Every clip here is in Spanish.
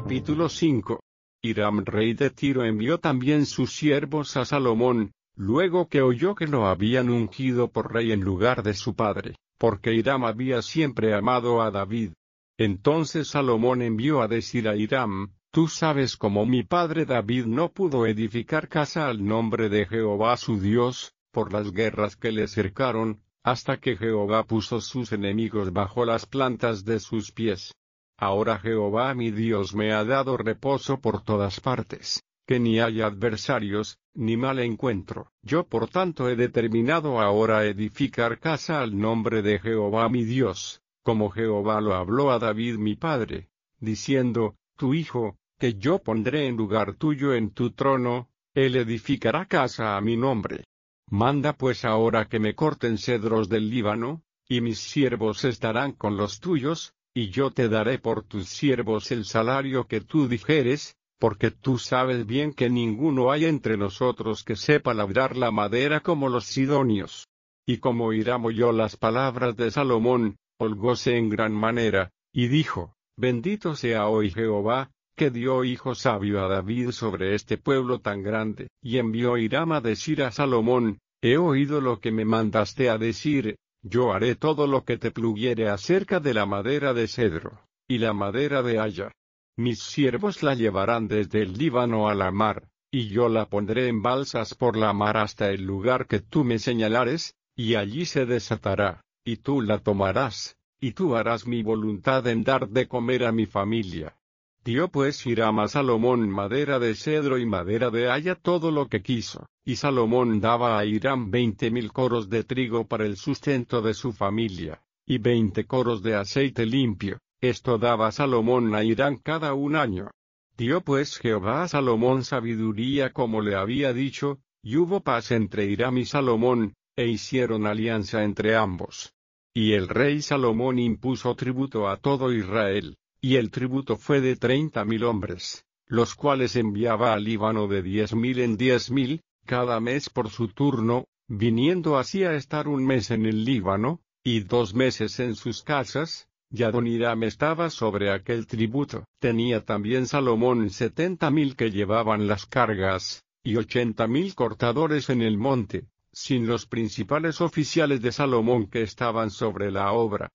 Capítulo 5. Hiram rey de Tiro envió también sus siervos a Salomón, luego que oyó que lo habían ungido por rey en lugar de su padre, porque Hiram había siempre amado a David. Entonces Salomón envió a decir a Hiram: Tú sabes cómo mi padre David no pudo edificar casa al nombre de Jehová su Dios, por las guerras que le cercaron, hasta que Jehová puso sus enemigos bajo las plantas de sus pies. Ahora Jehová mi Dios me ha dado reposo por todas partes, que ni hay adversarios, ni mal encuentro. Yo por tanto he determinado ahora edificar casa al nombre de Jehová mi Dios, como Jehová lo habló a David mi padre, diciendo: Tu hijo, que yo pondré en lugar tuyo en tu trono, él edificará casa a mi nombre. Manda pues ahora que me corten cedros del Líbano, y mis siervos estarán con los tuyos, y yo te daré por tus siervos el salario que tú dijeres, porque tú sabes bien que ninguno hay entre nosotros que sepa labrar la madera como los sidonios. Y como Hiram oyó las palabras de Salomón, holgóse en gran manera, y dijo: Bendito sea hoy Jehová, que dio hijo sabio a David sobre este pueblo tan grande. Y envió Hiram a decir a Salomón: He oído lo que me mandaste a decir. Yo haré todo lo que te pluguiere acerca de la madera de cedro, y la madera de haya. Mis siervos la llevarán desde el Líbano a la mar, y yo la pondré en balsas por la mar hasta el lugar que tú me señalares, y allí se desatará, y tú la tomarás, y tú harás mi voluntad en dar de comer a mi familia. Dio pues Hiram a Salomón madera de cedro y madera de haya todo lo que quiso, y Salomón daba a Hiram 20,000 coros de trigo para el sustento de su familia, y 20 coros de aceite limpio. Esto daba Salomón a Hiram cada un año. Dio pues Jehová a Salomón sabiduría como le había dicho, y hubo paz entre Hiram y Salomón, e hicieron alianza entre ambos. Y el rey Salomón impuso tributo a todo Israel. Y el tributo fue de 30,000 hombres, los cuales enviaba al Líbano de 10,000 en 10,000, cada mes por su turno, viniendo así a estar un mes en el Líbano, y 2 meses en sus casas, y Adoniram estaba sobre aquel tributo. Tenía también Salomón 70,000 que llevaban las cargas, y 80,000 cortadores en el monte, sin los principales oficiales de Salomón que estaban sobre la obra,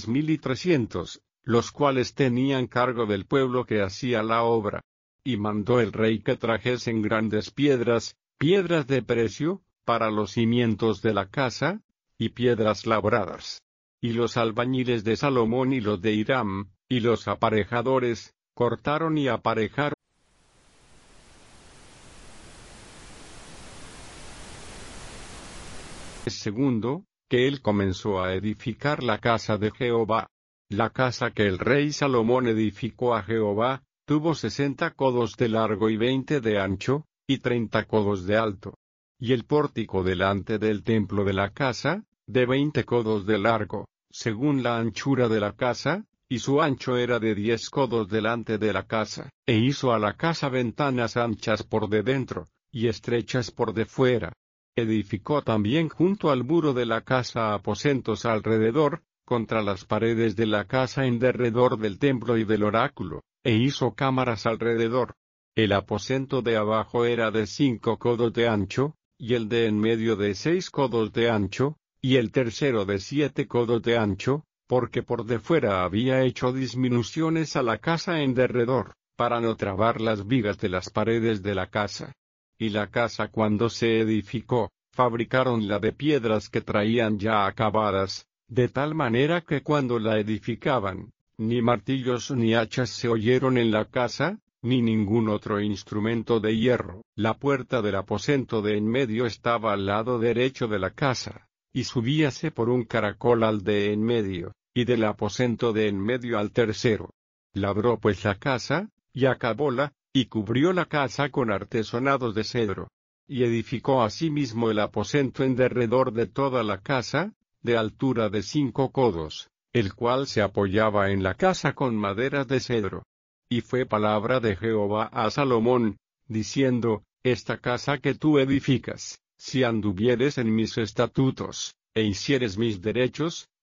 3,300. Los cuales tenían cargo del pueblo que hacía la obra. Y mandó el rey que trajesen grandes piedras, piedras de precio, para los cimientos de la casa, y piedras labradas. Y los albañiles de Salomón y los de Hiram, y los aparejadores, cortaron y aparejaron. Segundo, que él comenzó a edificar la casa de Jehová. La casa que el rey Salomón edificó a Jehová, tuvo 60 codos de largo y 20 de ancho, y 30 codos de alto. Y el pórtico delante del templo de la casa, de 20 codos de largo, según la anchura de la casa, y su ancho era de 10 codos delante de la casa. E hizo a la casa ventanas anchas por de dentro, y estrechas por de fuera. Edificó también junto al muro de la casa aposentos alrededor, contra las paredes de la casa en derredor del templo y del oráculo, e hizo cámaras alrededor. El aposento de abajo era de 5 codos de ancho, y el de en medio de 6 codos de ancho, y el tercero de 7 codos de ancho, porque por de fuera había hecho disminuciones a la casa en derredor, para no trabar las vigas de las paredes de la casa. Y la casa cuando se edificó, fabricaronla de piedras que traían ya acabadas, de tal manera que cuando la edificaban, ni martillos ni hachas se oyeron en la casa, ni ningún otro instrumento de hierro. La puerta del aposento de en medio estaba al lado derecho de la casa, y subíase por un caracol al de en medio, y del aposento de en medio al tercero. Labró pues la casa, y acabóla, y cubrió la casa con artesonados de cedro. Y edificó asimismo el aposento en derredor de toda la casa, de altura de 5 codos, el cual se apoyaba en la casa con maderas de cedro. Y fue palabra de Jehová a Salomón, diciendo: Esta casa que tú edificas, si anduvieres en mis estatutos, e hicieres mis derechos,